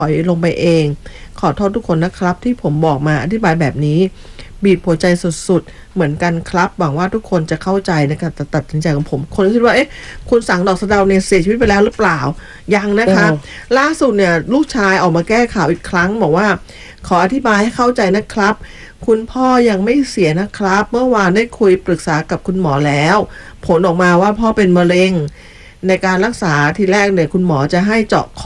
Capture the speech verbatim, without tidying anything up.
ถอยลงไปเองขอโทษทุกคนนะครับที่ผมบอกมาอธิบายแบบนี้บีบหัวใจสุดๆเหมือนกันครับหวังว่าทุกคนจะเข้าใจในการตัดสินใจของผมคนคิดว่าเอ๊ะคุณสังดอกสะเดาเนี่ยเสียชีวิตไปแล้วหรือเปล่ายังนะคะล่าสุดเนี่ยลูกชายออกมาแก้ข่าวอีกครั้งบอกว่าขออธิบายให้เข้าใจนะครับคุณพ่อยังไม่เสียนะครับเมื่อวานได้คุยปรึกษากับคุณหมอแล้วผลออกมาว่าพ่อเป็นมะเร็งในการรักษาทีแรกเนี่ยคุณหมอจะให้เจาะ